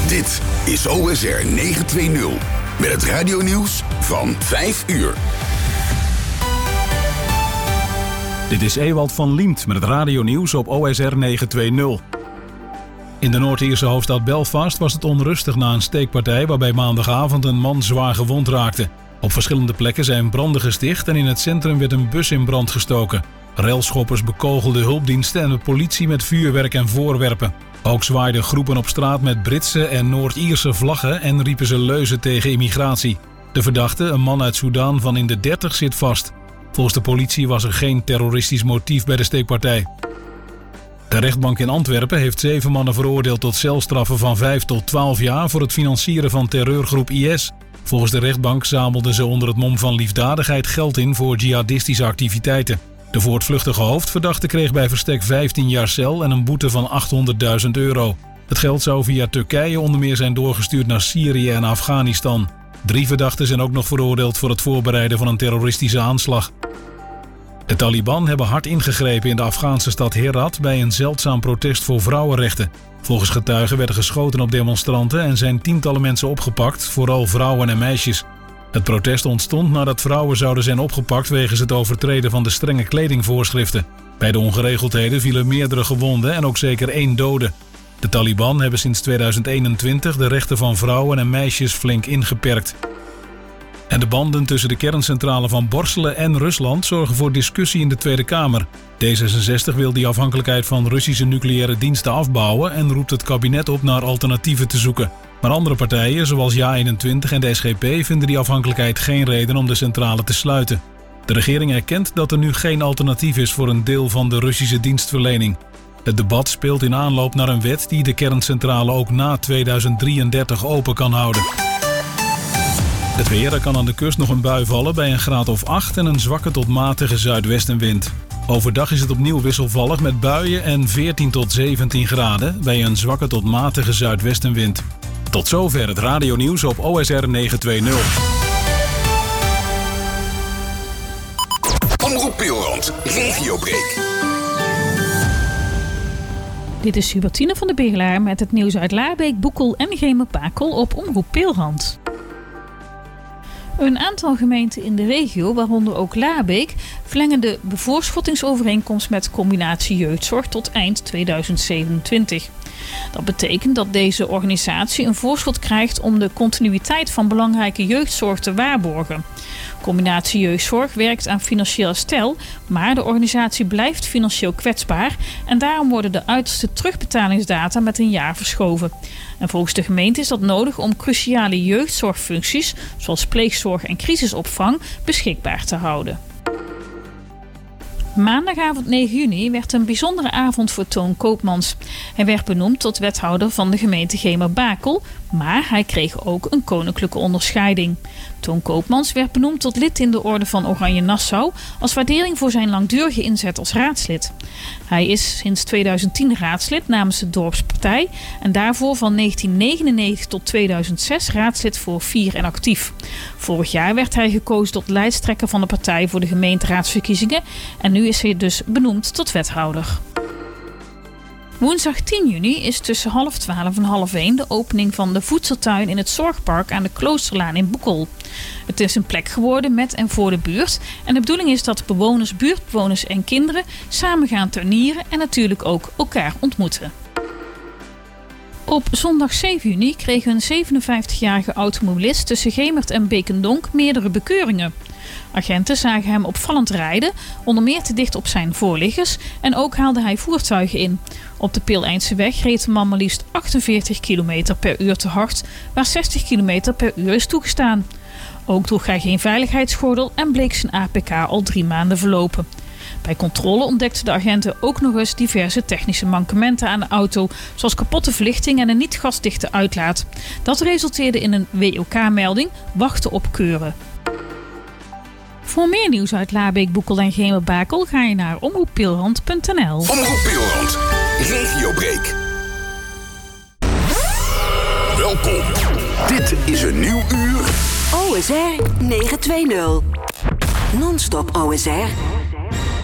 Dit is OSR 920 met het radionieuws van 5 uur. Dit is Ewald van Liemt met het radionieuws op OSR 920. In de Noord-Ierse hoofdstad Belfast was het onrustig na een steekpartij waarbij maandagavond een man zwaar gewond raakte. Op verschillende plekken zijn branden gesticht en in het centrum werd een bus in brand gestoken. Railschoppers bekogelden hulpdiensten en de politie met vuurwerk en voorwerpen. Ook zwaaiden groepen op straat met Britse en Noord-Ierse vlaggen en riepen ze leuzen tegen immigratie. De verdachte, een man uit Soedan van in de 30, zit vast. Volgens de politie was er geen terroristisch motief bij de steekpartij. De rechtbank in Antwerpen heeft 7 mannen veroordeeld tot celstraffen van 5 tot 12 jaar voor het financieren van terreurgroep IS. Volgens de rechtbank zamelden ze onder het mom van liefdadigheid geld in voor jihadistische activiteiten. De voortvluchtige hoofdverdachte kreeg bij verstek 15 jaar cel en een boete van €800.000. Het geld zou via Turkije onder meer zijn doorgestuurd naar Syrië en Afghanistan. 3 verdachten zijn ook nog veroordeeld voor het voorbereiden van een terroristische aanslag. De Taliban hebben hard ingegrepen in de Afghaanse stad Herat bij een zeldzaam protest voor vrouwenrechten. Volgens getuigen werden geschoten op demonstranten en zijn tientallen mensen opgepakt, vooral vrouwen en meisjes. Het protest ontstond nadat vrouwen zouden zijn opgepakt wegens het overtreden van de strenge kledingvoorschriften. Bij de ongeregeldheden vielen meerdere gewonden en ook zeker 1 dode. De Taliban hebben sinds 2021 de rechten van vrouwen en meisjes flink ingeperkt. En de banden tussen de kerncentrale van Borselen en Rusland zorgen voor discussie in de Tweede Kamer. D66 wil die afhankelijkheid van Russische nucleaire diensten afbouwen en roept het kabinet op naar alternatieven te zoeken. Maar andere partijen, zoals JA21 en de SGP, vinden die afhankelijkheid geen reden om de centrale te sluiten. De regering erkent dat er nu geen alternatief is voor een deel van de Russische dienstverlening. Het debat speelt in aanloop naar een wet die de kerncentrale ook na 2033 open kan houden. Het weer, er kan aan de kust nog een bui vallen bij een graad of 8 en een zwakke tot matige zuidwestenwind. Overdag is het opnieuw wisselvallig met buien en 14 tot 17 graden bij een zwakke tot matige zuidwestenwind. Tot zover het radionieuws op OSR 920. Omroep Pilrand, regiobreak. Dit is Hubertine van de Beegelaar met het nieuws uit Laarbeek, Boekel en Gemepakel op Omroep Pilrand. Een aantal gemeenten in de regio, waaronder ook Laarbeek, verlengen de bevoorschottingsovereenkomst met Combinatie Jeugdzorg tot eind 2027. Dat betekent dat deze organisatie een voorschot krijgt om de continuïteit van belangrijke jeugdzorg te waarborgen. Combinatie Jeugdzorg werkt aan financieel herstel, maar de organisatie blijft financieel kwetsbaar en daarom worden de uiterste terugbetalingsdata met een jaar verschoven. En volgens de gemeente is dat nodig om cruciale jeugdzorgfuncties, zoals pleegzorg en crisisopvang, beschikbaar te houden. Maandagavond 9 juni werd een bijzondere avond voor Toon Koopmans. Hij werd benoemd tot wethouder van de gemeente Gemer-Bakel, maar hij kreeg ook een koninklijke onderscheiding. Toon Koopmans werd benoemd tot lid in de Orde van Oranje-Nassau als waardering voor zijn langdurige inzet als raadslid. Hij is sinds 2010 raadslid namens de dorpspartij en daarvoor van 1999 tot 2006 raadslid voor 4 en actief. Vorig jaar werd hij gekozen tot lijsttrekker van de partij voor de gemeenteraadsverkiezingen en nu is hij dus benoemd tot wethouder. Woensdag 10 juni is tussen 11:30 en 12:30 de opening van de voedseltuin in het Zorgpark aan de Kloosterlaan in Boekel. Het is een plek geworden met en voor de buurt en de bedoeling is dat bewoners, buurtbewoners en kinderen samen gaan tuinieren en natuurlijk ook elkaar ontmoeten. Op zondag 7 juni kreeg een 57-jarige automobilist tussen Gemert en Bekendonk meerdere bekeuringen. Agenten zagen hem opvallend rijden, onder meer te dicht op zijn voorliggers en ook haalde hij voertuigen in. Op de Peel-Eindse reed de man maar liefst 48 km per uur te hard, waar 60 km per uur is toegestaan. Ook droeg hij geen veiligheidsgordel en bleek zijn APK al 3 maanden verlopen. Bij controle ontdekten de agenten ook nog eens diverse technische mankementen aan de auto, zoals kapotte verlichting en een niet gasdichte uitlaat. Dat resulteerde in een WOK-melding, wachten op keuren. Voor meer nieuws uit Laarbeek, Boekel en Gemer-Bakel ga je naar omroeppilrand.nl. Omroep Pilrand, regiobreak. Welkom. Dit is een nieuw uur. OSR 920. Non-stop OSR.